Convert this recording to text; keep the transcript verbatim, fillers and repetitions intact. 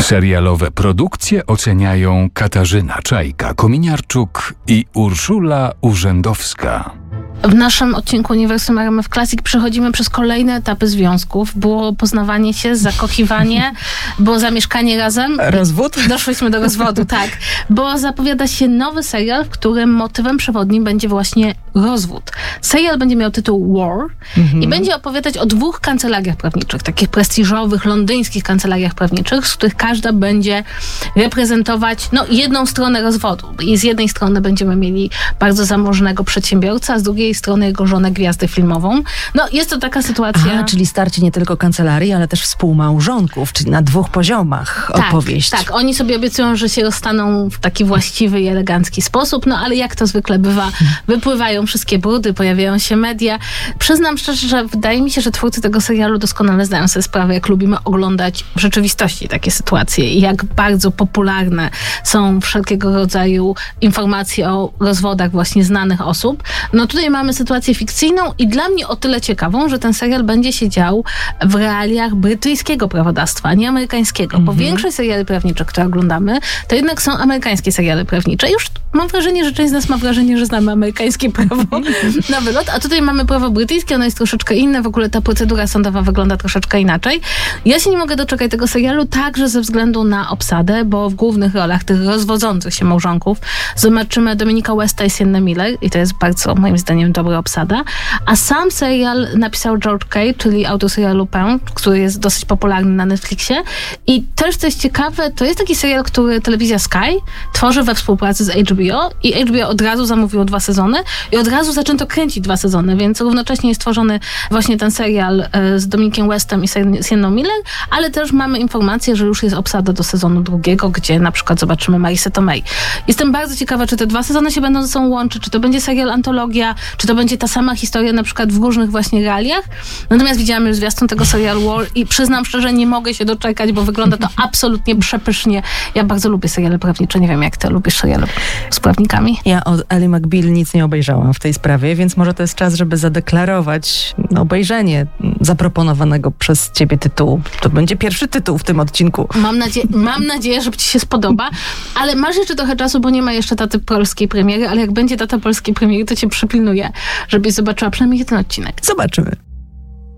Serialowe produkcje oceniają Katarzyna Czajka-Kominiarczuk i Urszula Urzędowska. W naszym odcinku Uniwersum R M F Classic przechodzimy przez kolejne etapy związków. Było poznawanie się, zakochiwanie, było zamieszkanie razem. Rozwód? Doszłyśmy do rozwodu, tak. Bo zapowiada się nowy serial, w którym motywem przewodnim będzie właśnie rozwód. Serial będzie miał tytuł War mhm. i będzie opowiadać o dwóch kancelariach prawniczych, takich prestiżowych, londyńskich kancelariach prawniczych, z których każda będzie reprezentować no, jedną stronę rozwodu. I z jednej strony będziemy mieli bardzo zamożnego przedsiębiorcę, a z drugiej strony jego żonę gwiazdę filmową. No, jest to taka sytuacja... Aha, czyli starcie nie tylko kancelarii, ale też współmałżonków, czyli na dwóch poziomach tak, opowieść. Tak, oni sobie obiecują, że się rozstaną w taki właściwy i elegancki sposób, no ale jak to zwykle bywa, wypływają wszystkie brudy, pojawiają się media. Przyznam szczerze, że wydaje mi się, że twórcy tego serialu doskonale zdają sobie sprawę, jak lubimy oglądać w rzeczywistości takie sytuacje i jak bardzo popularne są wszelkiego rodzaju informacje o rozwodach właśnie znanych osób. No tutaj mamy sytuację fikcyjną i dla mnie o tyle ciekawą, że ten serial będzie się dział w realiach brytyjskiego prawodawstwa, a nie amerykańskiego. Mm-hmm. Bo większość seriali prawniczych, które oglądamy, to jednak są amerykańskie seriale prawnicze. Już mam wrażenie, że część z nas ma wrażenie, że znamy amerykańskie prawo na wylot, a tutaj mamy prawo brytyjskie, ono jest troszeczkę inne, w ogóle ta procedura sądowa wygląda troszeczkę inaczej. Ja się nie mogę doczekać tego serialu także ze względu na obsadę, bo w głównych rolach tych rozwodzących się małżonków zobaczymy Dominika Westa i Siennę Miller i to jest bardzo, moim zdaniem, dobra obsada. A sam serial napisał George Kay, czyli autor serialu Lupin, który jest dosyć popularny na Netflixie. I też coś ciekawe, to jest taki serial, który telewizja Sky tworzy we współpracy z H B O i H B O od razu zamówiło dwa sezony i od razu zaczęto kręcić dwa sezony, więc równocześnie jest tworzony właśnie ten serial z Dominikiem Westem i Sienną Miller, ale też mamy informację, że już jest obsada do sezonu drugiego, gdzie na przykład zobaczymy Marissę Tomei. Jestem bardzo ciekawa, czy te dwa sezony się będą ze sobą łączyć, czy to będzie serial antologia, czy to będzie ta sama historia na przykład w różnych właśnie realiach. Natomiast widziałam już zwiastun tego serialu War i przyznam szczerze, nie mogę się doczekać, bo wygląda to absolutnie przepysznie. Ja bardzo lubię seriale prawnicze. Nie wiem, jak ty lubisz seriale z prawnikami? Ja od Ally McBeal nic nie obejrzałam w tej sprawie, więc może to jest czas, żeby zadeklarować obejrzenie zaproponowanego przez ciebie tytułu. To będzie pierwszy tytuł w tym odcinku. Mam, nadzie- mam nadzieję, że ci się spodoba, ale masz jeszcze trochę czasu, bo nie ma jeszcze daty polskiej premiery, ale jak będzie data polskiej premiery, to cię przypilnuję, żebyś zobaczyła przynajmniej jeden odcinek. Zobaczymy.